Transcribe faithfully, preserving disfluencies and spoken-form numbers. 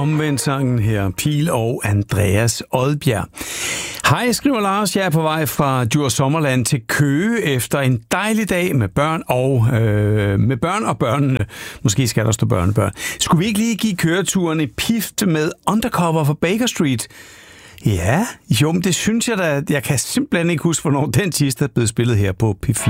omvendt sangen her, Pihl og Andreas Odbjerg. Hej, skriver Lars. Jeg er på vej fra Djurs Sommerland til Køge efter en dejlig dag med børn og øh, med børn og børnene. Måske skal der stå børnebørn. Skulle vi ikke lige give køreturen i pift med Undercover for Baker Street? Ja, jo, men det synes jeg da. Jeg kan simpelthen ikke huske, hvornår den sidste er blevet spillet her på P fire.